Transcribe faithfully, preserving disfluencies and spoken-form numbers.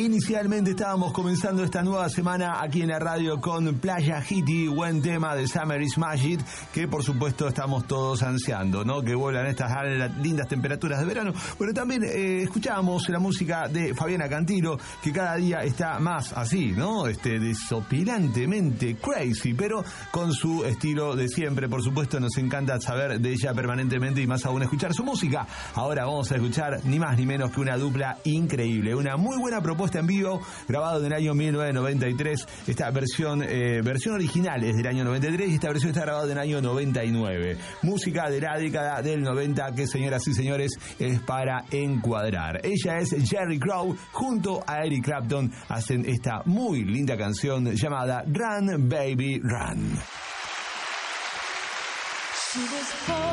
Inicialmente estábamos comenzando esta nueva semana aquí en la radio con Playa Hiti, buen tema de Summer is Magic, que por supuesto estamos todos ansiando, ¿no? Que vuelvan estas lindas temperaturas de verano. Pero también eh, escuchábamos la música de Fabiana Cantilo, que cada día está más así, ¿no? Este, desopilantemente crazy, pero con su estilo de siempre. Por supuesto, nos encanta saber de ella permanentemente y más aún escuchar su música. Ahora vamos a escuchar ni más ni menos que una dupla increíble, una muy buena propuesta en vivo, grabado en el año mil novecientos noventa y tres. Esta versión eh, versión original es del año noventa y tres y esta versión está grabada en el año noventa y nueve. Música de la década del noventa que, señoras y señores, es para encuadrar. Ella es Jerry Crow, junto a Eric Clapton hacen esta muy linda canción llamada Run Baby Run. She was